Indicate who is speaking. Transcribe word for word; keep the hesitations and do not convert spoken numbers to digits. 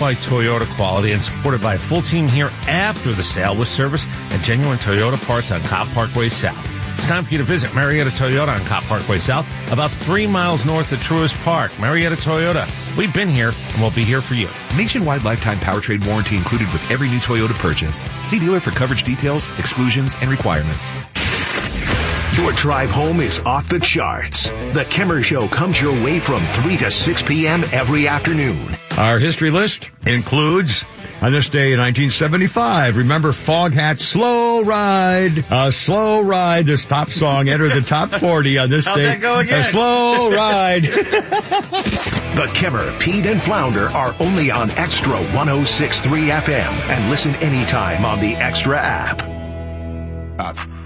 Speaker 1: by Toyota quality and supported by a full team here after the sale with service and genuine Toyota parts on Cobb Parkway South. It's time for you to visit Marietta Toyota on Cobb Parkway South, about three miles north of Truist Park. Marietta Toyota. We've been here, and we'll be here for you.
Speaker 2: Nationwide lifetime powertrain warranty included with every new Toyota purchase. See dealer for coverage details, exclusions, and requirements.
Speaker 3: Your drive home is off the charts. The Kimmer Show comes your way from three to six p.m. every afternoon.
Speaker 4: Our history list includes, on this day in nineteen seventy-five, remember Foghat's Slow Ride. A slow ride. This top song entered the top forty on this
Speaker 5: How'd
Speaker 4: day.
Speaker 5: that go again?
Speaker 4: A slow ride.
Speaker 3: The Kimmer, Pete, and Flounder are only on Extra one oh six point three F M. And listen anytime on the Extra app.
Speaker 2: Uh,